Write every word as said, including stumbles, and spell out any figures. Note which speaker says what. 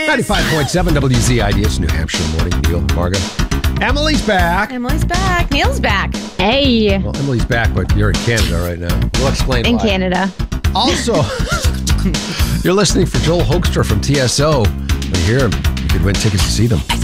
Speaker 1: ninety-five point seven W Z I D. It's New Hampshire morning. Neil, Margo. Emily's back.
Speaker 2: Emily's back. Neil's back.
Speaker 3: Hey.
Speaker 1: Well, Emily's back, but you're in Canada right now. We'll explain
Speaker 3: In
Speaker 1: why.
Speaker 3: Canada.
Speaker 1: Also, you're listening for Joel Hoekstra from T S O. When you hear him, you could win tickets to see them.